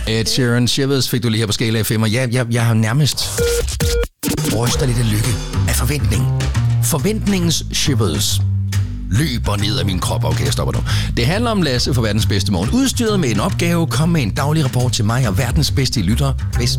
Ed Sheeran, Shivers fik du lige her på skala af 5, og jeg har nærmest ryster lidt af lykke, af forventning. Forventningens Shivers løber ned af min krop. Okay, jeg stopper nu. Det handler om Lasse fra Verdens Bedste Morgen. Udstyret med en opgave, kom med en daglig rapport til mig og verdens bedste lyttere.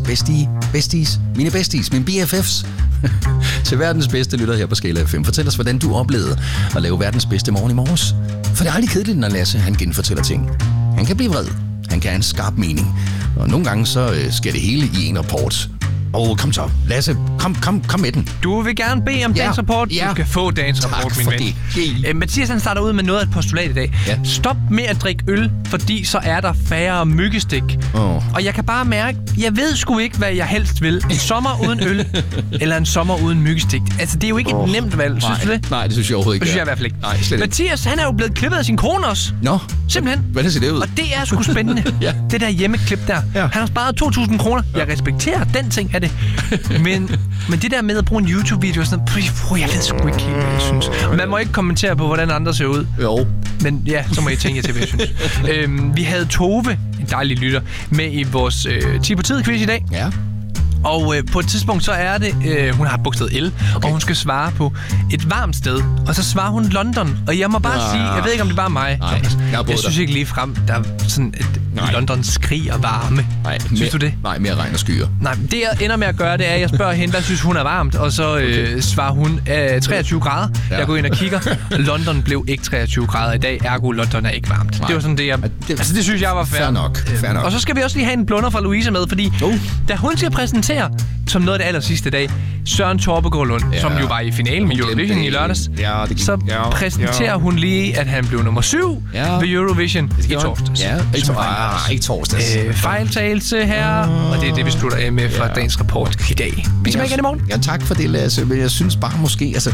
Mine BFFs. til verdens bedste lytter her på skala af 5. Fortæl os, hvordan du oplevede at lave verdens bedste morgen i morges. For det er aldrig kedeligt, når Lasse han genfortæller ting. Han kan blive vred. Han kan have en skarp mening. Og nogle gange så sker det hele i en rapport. Kom så. Lasse, kom med den. Du vil gerne bede om dagens rapport. Ja. Du skal få dagens rapport, min ven. Mathias han starter ud med noget af et postulat i dag. Ja. Stop med at drikke øl, fordi så er der færre myggestik. Og jeg kan bare mærke, jeg ved sgu ikke, hvad jeg helst vil. En sommer uden øl, eller en sommer uden myggestik. Altså, det er jo ikke et nemt valg, synes du det? Nej, det synes jeg overhovedet ikke. Det synes jeg i hvert fald ikke. Nej, slet ikke. Mathias, han er jo blevet klippet af sin kone også. Nå. Simpelthen. Hvordan ser det ud? Og det er sgu spændende. Ja. Det der hjemmeklip der. Ja. Han har sparet 2.000 kroner. Jeg respekterer den ting af det. Men det der med at bruge en YouTube-video og sådan noget, jeg ved sgu ikke helt, hvad jeg synes. Man må ikke kommentere på, hvordan andre ser ud. Jo. Men ja, så må I tænke jer til, hvad jeg synes. Vi havde Tove, en dejlig lytter, med i vores 10 på tid-quiz i dag. Ja. Og på et tidspunkt, så er det, hun har bogstavet L, og hun skal svare på et varmt sted. Og så svarer hun London. Og jeg må bare sige, jeg ved ikke, om det er bare mig. Jeg synes ikke lige frem, der er sådan et London skrig og varme. Nej, synes du det? Nej, mere regn og skyer. Nej, det jeg ender med at gøre, det er, at jeg spørger hende, hvad synes hun er varmt? Og så svarer hun 23 grader. Ja. Jeg går ind og kigger. London blev ikke 23 grader i dag, ergo London er ikke varmt. Nej. Det var sådan det, det synes jeg var fair. Fair nok. Og så skal vi også lige have en blunder fra Louise med, fordi da hun skal præsentere som noget af det aller sidste dag Søren Torpegaard Lund, som jo var i finalen med Eurovision i lørdags, så præsenterer hun lige, at han blev nummer 7 ved Eurovision i torsdags. Ja, ikke torsdags. Fejltagelse her, og det er det, vi slutter af med fra dagens rapport i dag. Vi tilbage igen i morgen. Ja, tak for det, Lasse. Men jeg synes bare måske, altså,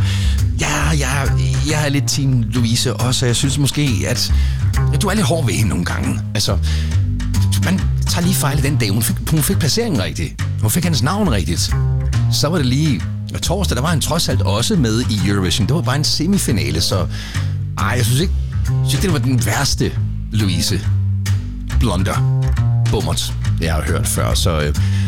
jeg er lidt team Louise også, og jeg synes måske, at du er lidt hård ved hende nogle gange. Altså, man tager lige fejl i den dag. Hun fik placeringen rigtigt. Hun fik hans navn rigtigt. Så var det lige torsdag, der var han trods alt også med i Eurovision. Det var bare en semifinale, så jeg synes ikke, det var den værste Louise blunder bummert, jeg har hørt før. Så